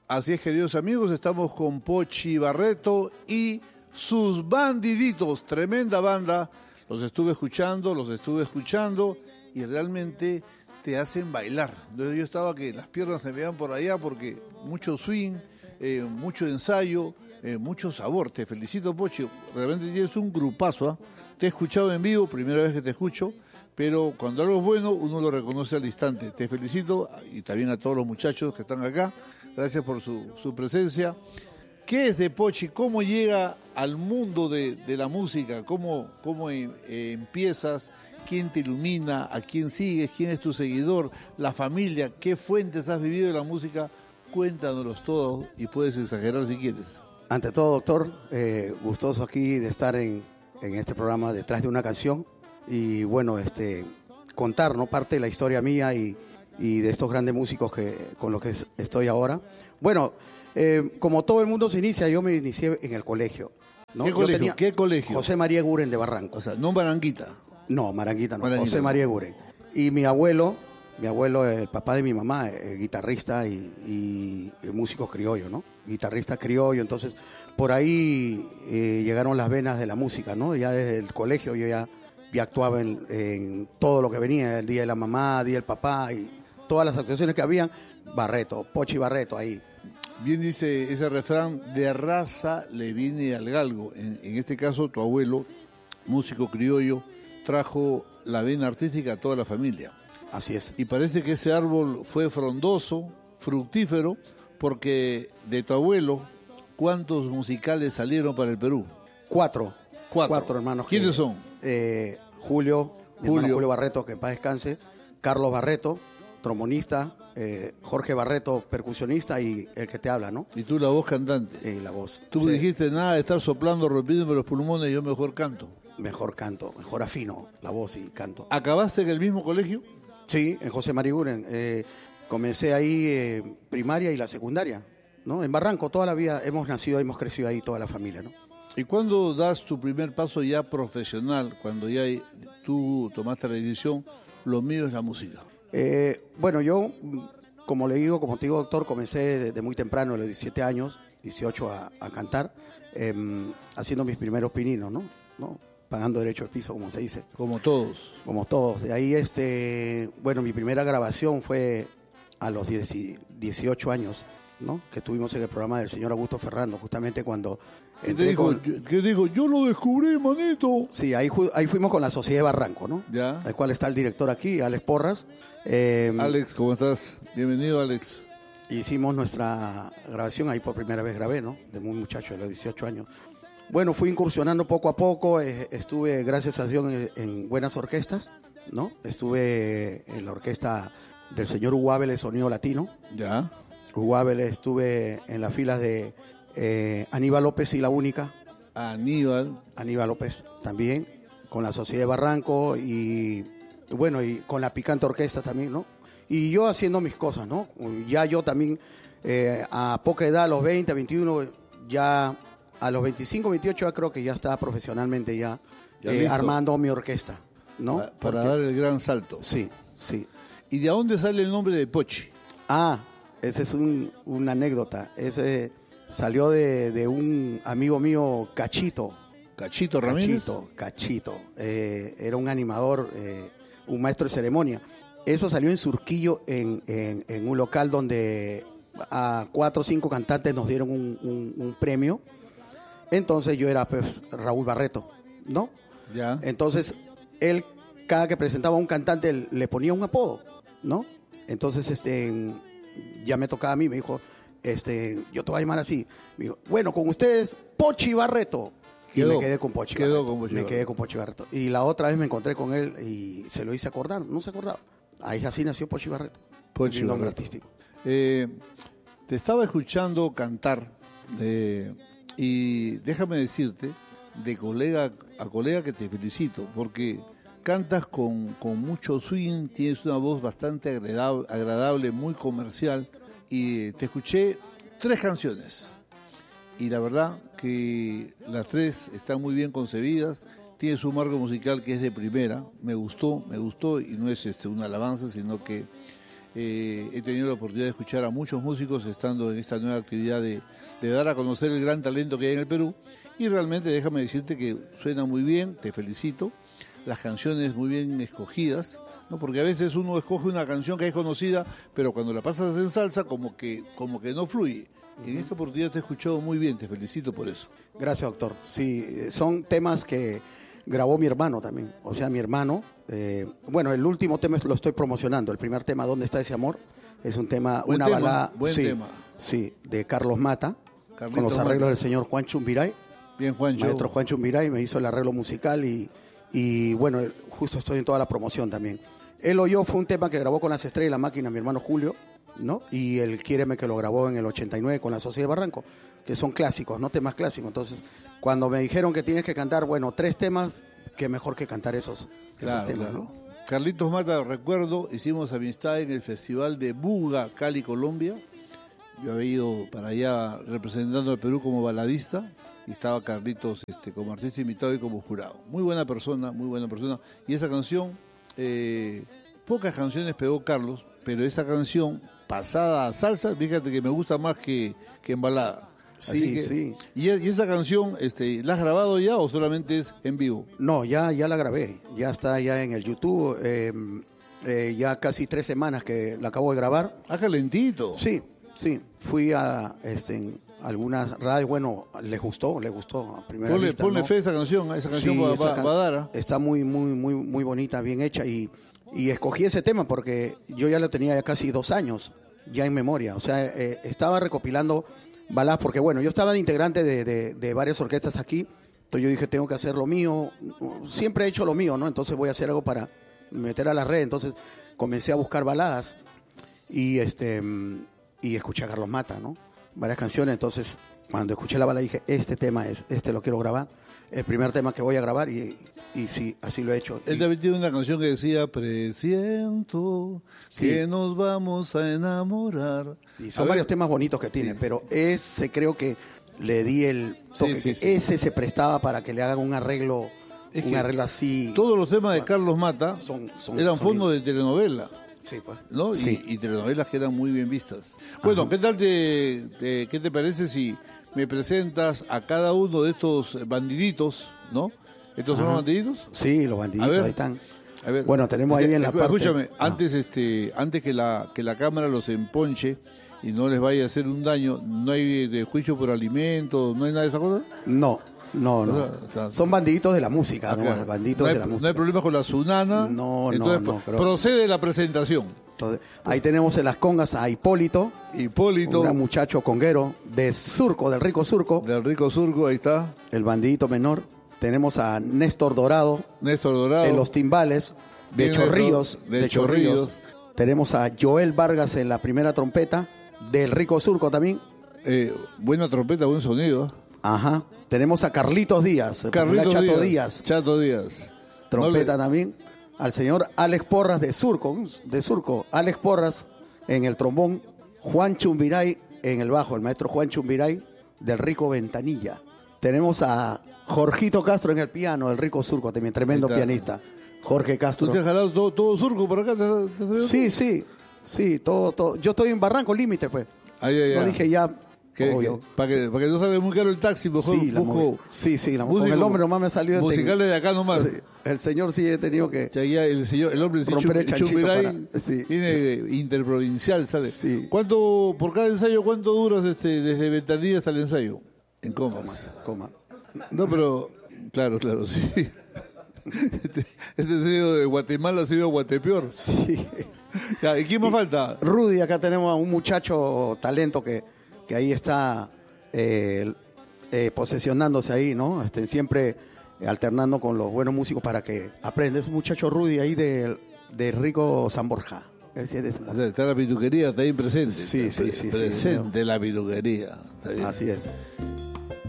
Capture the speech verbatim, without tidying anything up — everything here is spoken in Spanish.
Así es, queridos amigos, estamos con Pochi Barreto y sus bandiditos, tremenda banda. Los estuve escuchando, los estuve escuchando y realmente te hacen bailar. Entonces yo estaba que las piernas me veían por allá porque mucho swing, eh, mucho ensayo, eh, mucho sabor. Te felicito, Pochi, realmente tienes un grupazo, ¿eh? Te he escuchado en vivo, primera vez que te escucho, pero cuando algo es bueno uno lo reconoce al instante. Te felicito y también a todos los muchachos que están acá. Gracias por su, su presencia. ¿Qué es de Pochi? ¿Cómo llega al mundo de, de la música? ¿Cómo, cómo eh, empiezas? ¿Quién te ilumina? ¿A quién sigues? ¿Quién es tu seguidor? ¿La familia? ¿Qué fuentes has vivido de la música? Cuéntanos todo y puedes exagerar si quieres. Ante todo, doctor, eh, gustoso aquí de estar en, en este programa Detrás de una Canción y bueno, este contar, ¿no?, parte de la historia mía y, y de estos grandes músicos que, con los que estoy ahora. Bueno, eh, como todo el mundo se inicia, yo me inicié en el colegio, ¿no? ¿Qué Yo colegio? tenía ¿Qué colegio? José María Eguren de Barranco. O sea, no Baranguita. No, Maranguita no, Maranguita, José no. María Eguren. Y mi abuelo, mi abuelo, el papá de mi mamá, eh, guitarrista y, y, y músico criollo, ¿no? Guitarrista criollo, entonces por ahí eh, llegaron las venas de la música, ¿no? Ya desde el colegio yo ya, ya actuaba en, en todo lo que venía, el Día de la Mamá, el Día del Papá y todas las actuaciones que habían, Barreto, Pochi Barreto ahí. Bien dice ese refrán, de raza le viene al galgo. En, en este caso, tu abuelo, músico criollo, trajo la vena artística a toda la familia. Así es. Y parece que ese árbol fue frondoso, fructífero, porque de tu abuelo, ¿cuántos musicales salieron para el Perú? Cuatro. Cuatro. Cuatro hermanos. ¿Quiénes que, son? Eh, Julio, mi Julio. hermano Julio Barreto, que en paz descanse, Carlos Barreto, trombonista, eh, Jorge Barreto, percusionista y el que te habla, ¿no? Y tú la voz cantante. Eh, la voz. Tú Sí. me dijiste, nada de estar soplando, rompiéndome los pulmones, yo mejor canto. Mejor canto, mejor afino la voz y canto. ¿Acabaste en el mismo colegio? Sí, en José María Eguren. Eh, comencé ahí eh, primaria y la secundaria, ¿no? En Barranco, toda la vida hemos nacido, hemos crecido ahí, toda la familia, ¿no? ¿Y cuándo das tu primer paso ya profesional, cuando ya tú tomaste la decisión, lo mío es la música? Eh, bueno, yo, como le digo, como te digo, doctor, comencé desde muy temprano, a los diecisiete años, dieciocho, a, a cantar, eh, haciendo mis primeros pininos, ¿no? ¿no? Pagando derecho al piso, como se dice. Como todos. Como todos. De ahí, este, bueno, mi primera grabación fue a los dieciocho años, ¿no? Que estuvimos en el programa del señor Augusto Ferrando, justamente cuando ¿Qué te entré dijo? con... Yo- ¿Qué dijo? Yo lo descubrí, manito. Sí, ahí, ju- ahí fuimos con la Sociedad de Barranco, ¿no? Ya. Al cual está el director aquí, Alex Porras. Eh, Alex, ¿cómo estás? Bienvenido, Alex. Hicimos nuestra grabación, ahí por primera vez grabé, ¿no? De muy muchacho, de los dieciocho años. Bueno, fui incursionando poco a poco, eh, estuve, gracias a Dios, en, en buenas orquestas, ¿no? Estuve en la orquesta del señor Hugo Áviles, Sonido Latino. Ya. Hugo Áviles, estuve en las filas de eh, Aníbal López y La Única, Aníbal. Aníbal López también, con la Sociedad de Barranco y, bueno, y con la Picante Orquesta también, ¿no? Y yo haciendo mis cosas, ¿no? Ya yo también, eh, a poca edad, a los veinte, veintiuno, ya a los veinticinco, veintiocho, ya creo que ya estaba profesionalmente ya, Ya eh, listo. armando mi orquesta, ¿no? Pa- Para Porque- dar el gran salto. Sí, sí. ¿Y de dónde sale el nombre de Pochi? Ah, esa es un- una anécdota. Ese salió de, de un amigo mío, Cachito. Cachito Ramírez. Cachito, Cachito. Eh, era un animador, eh, un maestro de ceremonia. Eso salió en Surquillo, en, en- en un local donde a cuatro o cinco cantantes nos dieron un, un- un premio. Entonces yo era, pues, Raúl Barreto, ¿no? Ya. Entonces él, cada que presentaba a un cantante, él le ponía un apodo, ¿no? Entonces, este, ya me tocaba a mí, me dijo, este, yo te voy a llamar así. Me dijo, bueno, con ustedes, Pochi Barreto. Y Quedó, me quedé con Pochi quedó Barreto. con Pochi me Barreto. quedé con Pochi Barreto. Y la otra vez me encontré con él y se lo hice acordar, no se acordaba. Ahí así nació Pochi Barreto. Pochi Mi nombre Barreto. artístico. Eh, te estaba escuchando cantar eh, y déjame decirte, de colega a colega, que te felicito, porque cantas con, con mucho swing, tienes una voz bastante agradable, agradable, muy comercial, y te escuché tres canciones. Y la verdad que las tres están muy bien concebidas, tienes un marco musical que es de primera, me gustó, me gustó, y no es este, una alabanza, sino que Eh, he tenido la oportunidad de escuchar a muchos músicos estando en esta nueva actividad de, de dar a conocer el gran talento que hay en el Perú. Y realmente déjame decirte que suena muy bien, te felicito. Las canciones muy bien escogidas, ¿no? Porque a veces uno escoge una canción que es conocida, pero cuando la pasas en salsa como que, como que no fluye. En esta oportunidad te he escuchado muy bien, te felicito por eso. Gracias, doctor. Sí, son temas que grabó mi hermano también. O sea, mi hermano, eh, bueno, el último tema lo estoy promocionando. El primer tema, ¿Dónde está ese amor? Es un tema, Buen una tema, balada, buen sí, tema. sí, de Carlos Mata, Carlito con los arreglos Mata. del señor Juan Chumbiray. Bien, Juancho. Maestro Juan Chumbiray me hizo el arreglo musical y, y bueno, justo estoy en toda la promoción también. Él o yo fue un tema que grabó con las Estrellas y la Máquina mi hermano Julio, ¿no? Y el Quiéreme que lo grabó en el ochenta y nueve con la Sociedad de Barranco, que son clásicos, ¿no? Temas clásicos. Entonces, cuando me dijeron que tienes que cantar, bueno, tres temas, qué mejor que cantar esos, esos Claro, temas, claro. ¿no? Carlitos Mata, recuerdo, hicimos amistad en el Festival de Buga, Cali, Colombia. Yo había ido para allá representando al Perú como baladista y estaba Carlitos este, como artista invitado y como jurado. Muy buena persona, muy buena persona. Y esa canción, eh, pocas canciones pegó Carlos, pero esa canción pasada a salsa, fíjate que me gusta más que, que en balada. Así Sí, que, sí. ¿Y, y esa canción, este, la has grabado ya o solamente es en vivo? No, ya, ya la grabé, ya está ya en el YouTube, eh, eh, ya casi tres semanas que la acabo de grabar. Ah, calentito. Sí, sí, fui a este, en algunas radios, bueno, les gustó, les gustó a primera Ponle, vista, ponle ¿no? fe a esa canción, a esa canción Sí, va, esa va- can- va a dar, ¿ah? Está muy, muy, muy, muy bonita, bien hecha y, y escogí ese tema porque yo ya lo tenía ya casi dos años, ya en memoria, o sea, eh, estaba recopilando baladas porque bueno, yo estaba de integrante de, de, de varias orquestas aquí, entonces yo dije tengo que hacer lo mío, siempre he hecho lo mío, ¿no? Entonces voy a hacer algo para meter a la red, entonces comencé a buscar baladas y este y escuché a Carlos Mata, ¿no? Varias canciones, entonces cuando escuché la balada dije, este tema es, este lo quiero grabar, el primer tema que voy a grabar y, y sí, así lo he hecho. Él Y- también tiene una canción que decía, presiento Sí. que nos vamos a enamorar. Sí, A son ver, varios temas bonitos que tiene, pero ese creo que le di el toque, Sí, sí, que sí. ese se prestaba para que le hagan un arreglo, Es un que arreglo así. Todos los temas de Carlos Mata Son- son- eran son fondos de telenovela, Sí, pues. ¿no? Y- Sí. Y, telenovelas que eran muy bien vistas. Bueno, ¿qué tal te, te- qué te parece si me presentas a cada uno de estos bandiditos, ¿no? ¿Estos son los bandiditos? Sí, los bandiditos A ver. ahí están. A ver, Bueno, tenemos ahí en la escu- parte- Escúchame, Ah. antes este, antes que la que la cámara los emponche y no les vaya a hacer un daño, no hay de juicio por alimentos, no hay nada de esa cosa. No, no, no. O sea, Son bandiditos de la música, Acá. ¿no? Bandiditos no hay, de la no música. hay problema con la Sunana. No, no, Entonces, no, pero- procede la presentación. Entonces, ahí tenemos en las congas a Hipólito, Hipólito, un gran muchacho conguero de Surco, del rico Surco, del rico surco, ahí está. el bandidito menor. Tenemos a Néstor Dorado, Néstor Dorado. en los timbales, de Bien, Chorrillos, de de, Chorrillos. Chorrillos. Tenemos a Joel Vargas en la primera trompeta, del rico Surco también. Eh, buena trompeta, buen sonido. ¿eh? Ajá. Tenemos a Carlitos Díaz, el Carlitos popular Chato Díaz. Díaz, Chato Díaz. trompeta No le- también. Al señor Alex Porras de Surco, de Surco, Alex Porras en el trombón, Juan Chumbiray en el bajo, el maestro Juan Chumbiray del rico Ventanilla. Tenemos a Jorgito Castro en el piano, el rico Surco también, tremendo Ahí está. pianista. Jorge ¿Tú Castro. te has jalado todo, todo surco por acá? ¿Te, has- te has traído? Sí, sí, sí, todo, todo. Yo estoy en Barranco Límite, pues. Ahí, ahí, No ahí. dije ya, Que- obvio. que- Para que, para que no salga muy caro el taxi, mejor Sí, la busco moví. sí, sí, la moví. Con músico- el hombre nomás me salió este- musicales de acá nomás. Sí, el señor sí he tenido que... Ya, ya el señor, el hombre sí, Romper el Chum- chanchito Chumbiray para- sí. tiene eh, interprovincial, ¿sabes? Sí. ¿Cuánto, por cada ensayo, cuánto duras este, desde Ventanilla hasta el ensayo? En comas. Coma. No, pero, claro, claro, sí. Este, este ha sido de Guatemala, ha sido Guatepeor. Sí. Ya, ¿y quién más falta? Rudy, acá tenemos a un muchacho talento que, que ahí está eh, eh, posesionándose ahí, ¿no? Este, siempre alternando con los buenos músicos para que aprenda. Es un muchacho Rudy ahí de, de Rico San Borja. Él sí es de- O sea, está la pituquería, está ahí presente. Sí, sí, Pre- sí, sí, Presente la pituquería. Está bien. Así es.